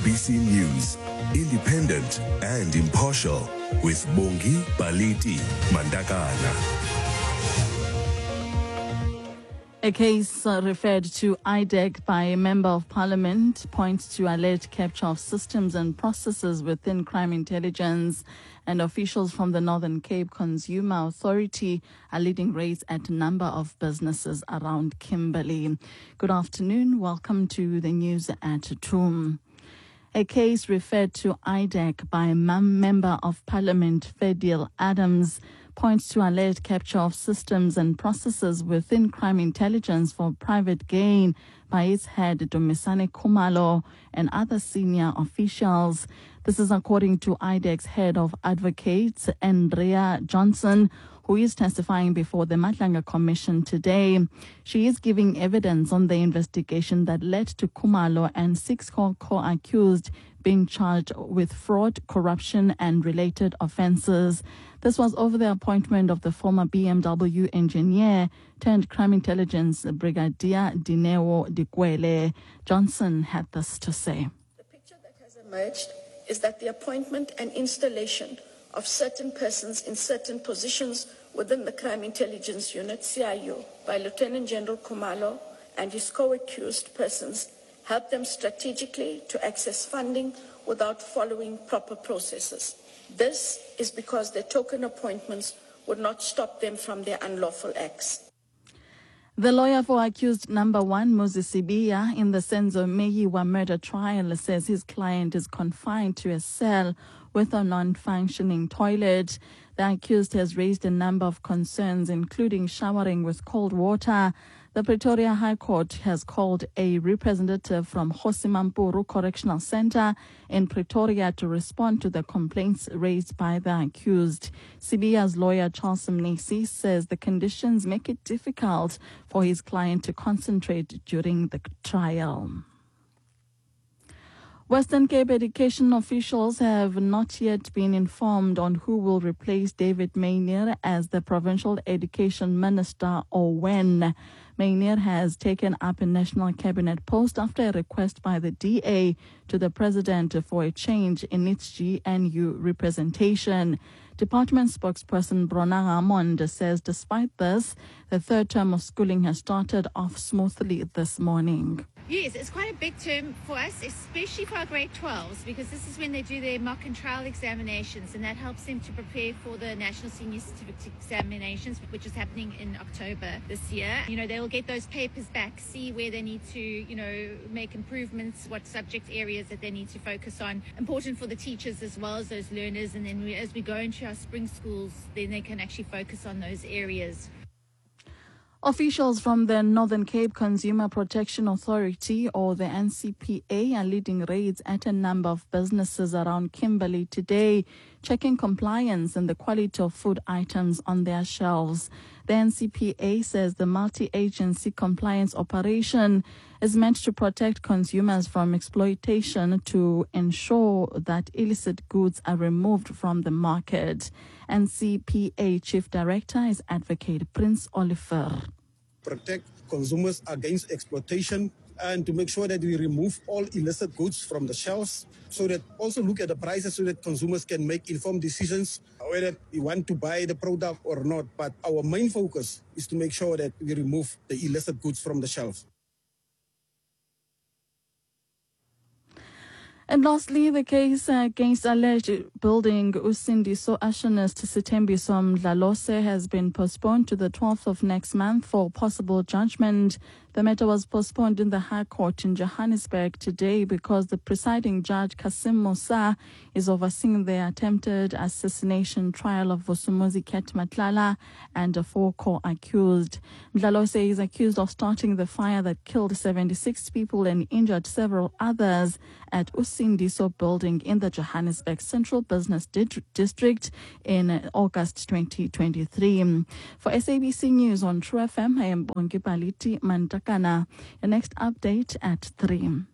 SABC News, independent and impartial, with Bongi Baliti Mandakana. A case referred to IDEC by a member of parliament points to alleged capture of systems and processes within crime intelligence, and officials from the Northern Cape Consumer Authority are leading raids at a number of businesses around Kimberley. Good afternoon. Welcome to the news at 2. A case referred to IDEC by a member of parliament, Fedil Adams, points to alleged capture of systems and processes within crime intelligence for private gain by its head, Dumisani Khumalo, and other senior officials. This is according to IDEC's head of advocates, Andrea Johnson, who is testifying before the Matlanga Commission today. She is giving evidence on the investigation that led to Khumalo and 6 co-accused being charged with fraud, corruption, and related offences. This was over the appointment of the former BMW engineer turned crime intelligence brigadier Dineo Dikwele. Johnson had this to say. The picture that has emerged is that the appointment and installation of certain persons in certain positions within the Crime Intelligence Unit, CIU, by Lieutenant General Khumalo and his co-accused persons helped them strategically to access funding without following proper processes. This is because their token appointments would not stop them from their unlawful acts. The lawyer for accused number 1, Moses Sibiya, in the Senzo Meyiwa murder trial, says his client is confined to a cell with a non-functioning toilet. The accused has raised a number of concerns, including showering with cold water. The Pretoria High Court has called a representative from Hosimampuru Correctional Center in Pretoria to respond to the complaints raised by the accused. Sibiya's lawyer, Charles Mnisi, says the conditions make it difficult for his client to concentrate during the trial. Western Cape education officials have not yet been informed on who will replace David Mayneer as the provincial education minister or when. Mayneer has taken up a national cabinet post after a request by the DA to the president for a change in its GNU representation. Department spokesperson Brona Ramond says despite this, the third term of schooling has started off smoothly this morning. Yes, it's quite a big term for us, especially for our grade 12s, because this is when they do their mock and trial examinations, and that helps them to prepare for the National Senior Certificate Examinations, which is happening in October this year. They'll get those papers back, see where they need to, make improvements, what subject areas that they need to focus on. Important for the teachers as well as those learners, and then as we go into our spring schools, then they can actually focus on those areas. Officials from the Northern Cape Consumer Protection Authority, or the NCPA, are leading raids at a number of businesses around Kimberley today, checking compliance and the quality of food items on their shelves. The NCPA says the multi-agency compliance operation is meant to protect consumers from exploitation to ensure that illicit goods are removed from the market. NCPA Chief Director is Advocate Prince Oliver. Protect consumers against exploitation and to make sure that we remove all illicit goods from the shelves, so that also look at the prices so that consumers can make informed decisions whether we want to buy the product or not. But our main focus is to make sure that we remove the illicit goods from the shelves. And lastly, the case against alleged building Usindiso Ashanist Sitembiso Mdlalose has been postponed to the 12th of next month for possible judgment. The matter was postponed in the High Court in Johannesburg today because the presiding judge, Kasim Musa, is overseeing the attempted assassination trial of Vusumuzi Ket Matlala and 4 co-accused. Mdlalose is accused of starting the fire that killed 76 people and injured several others at Usindiso building in the Johannesburg Central Business District in August 2023. For SABC News on True FM, I am Bongi Baliti Mandakana. Your next update at 3.